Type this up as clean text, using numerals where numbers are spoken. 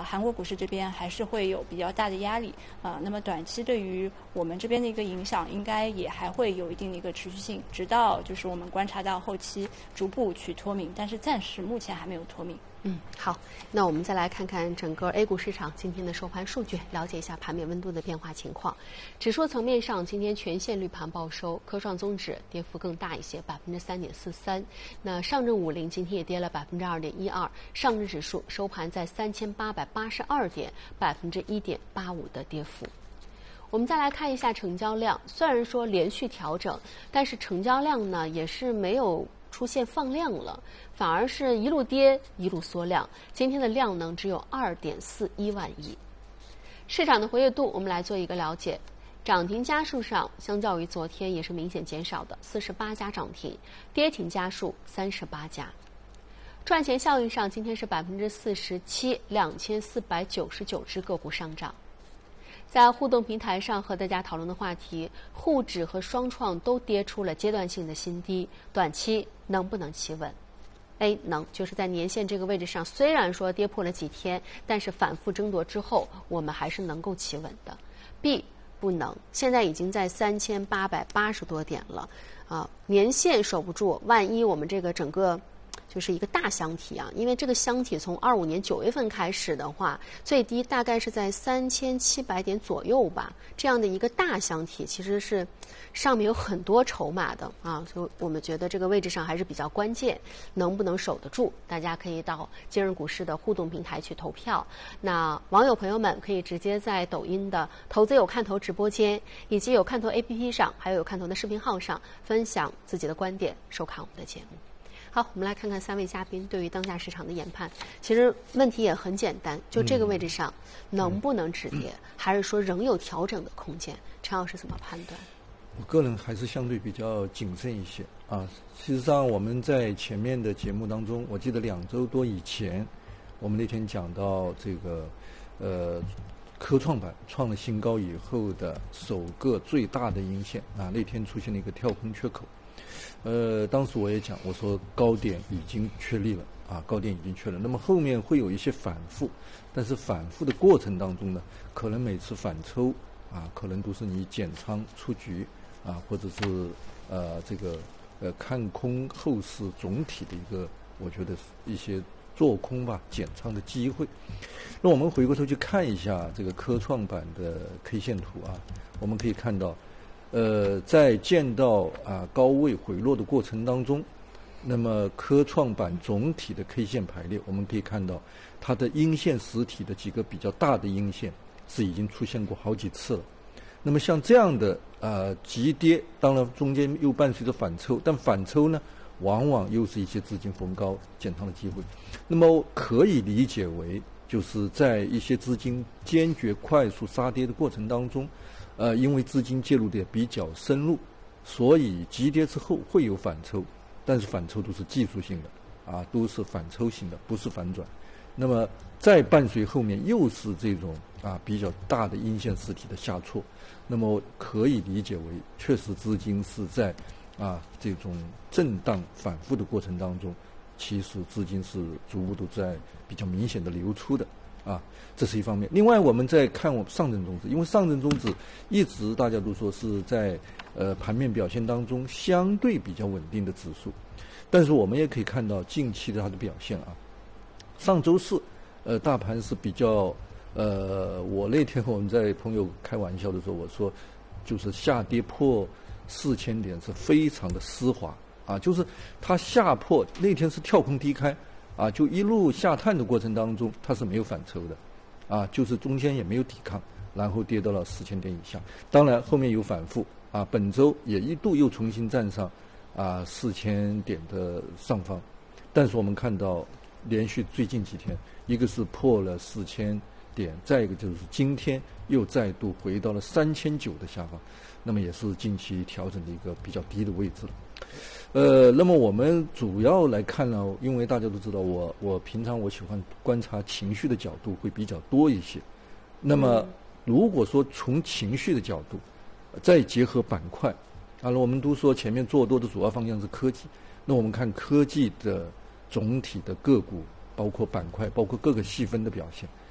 韩国股市这边还是会有比较大的压力那么短期对于我们这边的一个影响，应该也还会有一定的一个持续性，直到就是我们观察到后期逐步去脱敏，但是暂时目前还没有脱敏。 好，那我们再来看看整个 A 股市场今天的收盘数据，了解一下盘面温度的变化情况。指数层面上，今天全线绿盘报收，科创综指跌幅更大一些，3.43%。那上证50今天也跌了2.12%，上证指数收盘在3882点，1.85%的跌幅。我们再来看一下成交量，虽然说连续调整，但是成交量呢也是没有出现放量了，反而是一路跌一路缩量。今天的量能只有2.41万亿。市场的活跃度，我们来做一个了解。涨停家数上，相较于昨天也是明显减少的，48家涨停；跌停家数38家。赚钱效应上，今天是47%，2499只个股上涨。在互动平台上和大家讨论的话题，沪指和双创都跌出了阶段性的新低，短期能不能企稳？ A 能，就是在年线这个位置上，虽然说跌破了几天，但是反复争夺之后，我们还是能够企稳的。B 不能，现在已经在3880多点了，年线守不住，万一我们这个整个就是一个大箱体啊，因为这个箱体从25年9月份开始的话，最低大概是在3700点左右吧。这样的一个大箱体，其实是上面有很多筹码的啊，所以我们觉得这个位置上还是比较关键，能不能守得住？大家可以到今日股市的互动平台去投票。那网友朋友们可以直接在抖音的投资有看头直播间，以及有看头 APP 上，还有有看头的视频号上分享自己的观点，收看我们的节目。好，我们来看看三位嘉宾对于当下市场的研判。其实问题也很简单，就这个位置上能不能止跌，还是说仍有调整的空间？陈老师怎么判断？ 我个人还是相对比较谨慎一些啊。事实上，我们在前面的节目当中，我记得2周多以前，我们那天讲到这个科创板创了新高以后的首个最大的阴线啊，那天出现了一个跳空缺口。当时我也讲，我说高点已经确立了啊，高点已经确认。那么后面会有一些反复，但是反复的过程当中呢，可能每次反抽啊，可能都是你减仓出局啊，或者是看空后市总体的一个，我觉得一些做空吧减仓的机会。那我们回过头去看一下这个科创板的 K 线图啊，我们可以看到。在见到高位回落的过程当中，那么科创板总体的 K 线排列，我们可以看到它的阴线实体的几个比较大的阴线是已经出现过好几次了。那么像这样的急跌，当然中间又伴随着反抽，但反抽呢，往往又是一些资金逢高减仓的机会。那么可以理解为，就是在一些资金坚决快速杀跌的过程当中。因为资金介入的也比较深入，所以急跌之后会有反抽，但是反抽都是技术性的啊，都是反抽型的，不是反转。那么再伴随后面又是这种比较大的阴线实体的下挫，那么可以理解为确实资金是在这种震荡反复的过程当中，其实资金是逐步都在比较明显的流出的。这是一方面。另外，我们再看上证综指，因为上证综指一直大家都说是在盘面表现当中相对比较稳定的指数，但是我们也可以看到近期的它的表现啊。上周四，大盘是比较我那天和我们在朋友开玩笑的时候，我说就是下跌破4000点是非常的丝滑啊，就是它下破那天是跳空低开。就一路下探的过程当中，它是没有反抽的，就是中间也没有抵抗，然后跌到了4000点以下。当然后面有反复本周也一度又重新站上4000点的上方，但是我们看到连续最近几天，一个是破了4000点，再一个就是今天又再度回到了3900的下方，那么也是近期调整的一个比较低的位置了。那么我们主要来看呢，因为大家都知道我平常我喜欢观察情绪的角度会比较多一些。那么如果说从情绪的角度，再结合板块，我们都说前面做多的主要方向是科技，那我们看科技的总体的个股，包括板块，包括各个细分的表现。